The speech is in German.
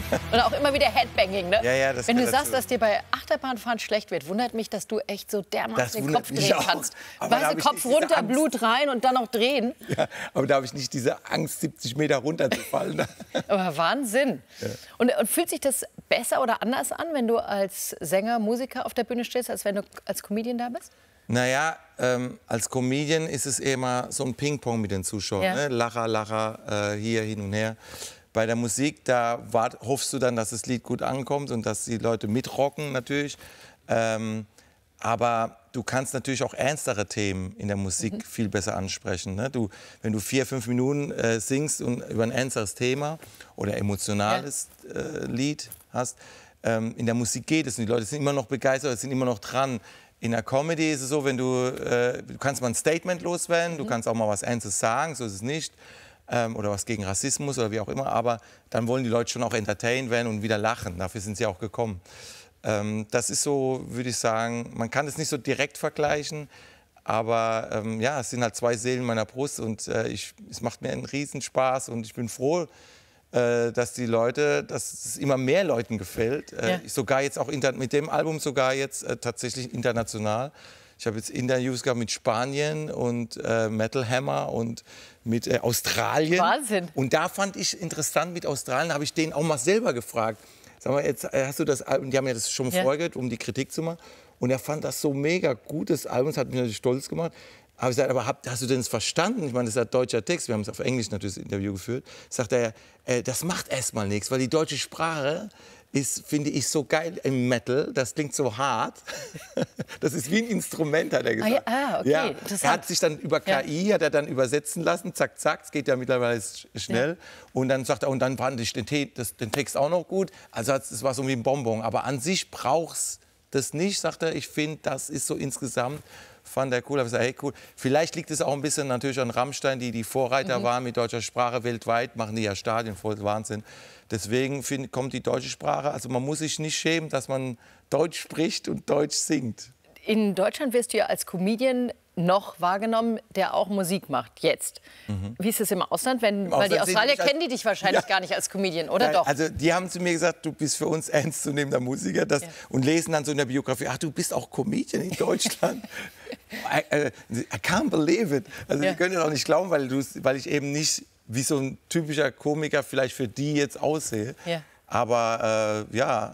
Und auch immer wieder Headbanging, ne? Ja, ja, das Wenn du gehört sagst, dazu. dass dir bei Achterbahnfahren schlecht wird, wundert mich, dass du echt so dermaßen den Kopf wundert mich drehen auch. kannst. Aber da Weißt hab du, ich Kopf nicht diese runter, Angst. Blut rein und dann noch drehen. Ja, aber da habe ich nicht diese Angst, 70 Meter runterzufallen. Aber Wahnsinn. Ja. Und fühlt sich das besser oder anders an, wenn du als Sänger, Musiker auf der Bühne stehst, als wenn du als Comedian da bist? Naja, als Comedian ist es immer so ein Ping-Pong mit den Zuschauern. Ja. Ne? Lacher, hier, hin und her. Bei der Musik, da hoffst du dann, dass das Lied gut ankommt und dass die Leute mitrocken natürlich. Aber du kannst natürlich auch ernstere Themen in der Musik viel besser ansprechen. Ne? Wenn du 4, 5 Minuten singst und über ein ernsteres Thema oder emotionales Lied hast, in der Musik geht es. Und die Leute sind immer noch begeistert, sind immer noch dran. In der Comedy ist es so, wenn du kannst mal ein Statement loswerden, du kannst auch mal was Ernstes sagen, so ist es nicht. Oder was gegen Rassismus oder wie auch immer. Aber dann wollen die Leute schon auch entertained werden und wieder lachen. Dafür sind sie auch gekommen. Das ist so, würde ich sagen, man kann es nicht so direkt vergleichen. Aber ja, es sind halt 2 Seelen in meiner Brust und es macht mir einen Riesenspaß und ich bin froh, dass es immer mehr Leuten gefällt. Ja. Sogar jetzt auch mit dem Album sogar jetzt tatsächlich international. Ich habe jetzt Interviews gehabt mit Spanien und Metal Hammer und mit Australien. Wahnsinn. Und da fand ich interessant mit Australien, habe ich denen auch mal selber gefragt. Sag mal, jetzt hast du das Album, die haben ja das schon vorgehört, um die Kritik zu machen. Und er fand das so mega gut, das Album, das hat mich natürlich stolz gemacht. Aber ich sagte, aber hast du denn es verstanden? Ich meine, das ist ein deutscher Text, wir haben es auf Englisch natürlich das Interview geführt. Sagt er, das macht erstmal nichts, weil die deutsche Sprache ist, finde ich, so geil im Metal. Das klingt so hart. Das ist wie ein Instrument, hat er gesagt. Okay. Ja, er hat sich dann über KI hat er dann übersetzen lassen, zack, zack, es geht ja mittlerweile schnell. Ja. Und dann sagt er, und dann fand ich den Text auch noch gut. Also es war so wie ein Bonbon. Aber an sich brauchst das nicht, sagt er. Ich finde, das ist so insgesamt, fand er cool. Ich gesagt, hey, cool. Vielleicht liegt es auch ein bisschen natürlich an Rammstein, die Vorreiter waren mit deutscher Sprache weltweit, machen die ja Stadien voll Wahnsinn. Deswegen kommt die deutsche Sprache, also man muss sich nicht schämen, dass man Deutsch spricht und Deutsch singt. In Deutschland wirst du ja als Comedian noch wahrgenommen, der auch Musik macht, jetzt. Wie ist es im Ausland? Weil die Australier kennen die dich wahrscheinlich gar nicht als Comedian, oder doch? Also die haben zu mir gesagt, du bist für uns ernstzunehmender Musiker. Und lesen dann so in der Biografie, ach, du bist auch Comedian in Deutschland. I can't believe it. Also die können das auch nicht glauben, weil ich eben nicht wie so ein typischer Komiker vielleicht für die jetzt aussehe. Ja. Aber ja,